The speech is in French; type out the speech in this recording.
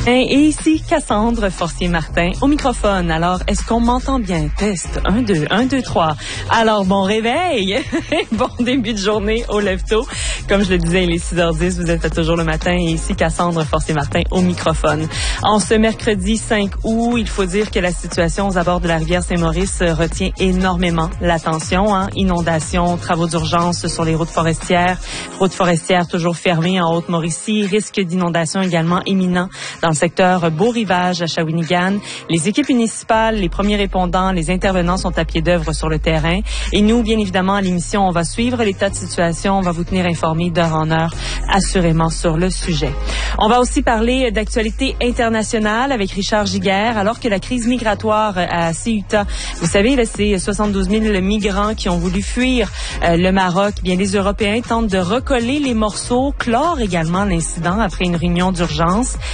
Et ici, Cassandre Forcier-Martin au microphone. Alors, est-ce qu'on m'entend bien? Test. 1, 2, 1, 2, 3. Alors, bon réveil! Bon début de journée au lève-tôt. Comme je le disais, il est 6h10, vous êtes à Toujours le matin. Et ici, Cassandre Forcier-Martin au microphone. En ce mercredi 5 août, il faut dire que la situation aux abords de la rivière Saint-Maurice retient énormément l'attention. Inondations, travaux d'urgence sur les routes forestières toujours fermées en Haute-Mauricie, risque d'inondation également imminent dans le secteur Beau-Rivage à Shawinigan. Les équipes municipales, les premiers répondants, les intervenants sont à pied d'œuvre sur le terrain. Et nous, bien évidemment, à l'émission, on va suivre l'état de situation, on va vous tenir informés d'heure en heure, assurément sur le sujet. On va aussi parler d'actualité internationale avec Richard Giguère, alors que la crise migratoire à Ceuta, vous savez, là, c'est 72 000 migrants qui ont voulu fuir le Maroc. Bien, les Européens tentent de recoller les morceaux, clore également l'incident après une réunion d'urgence.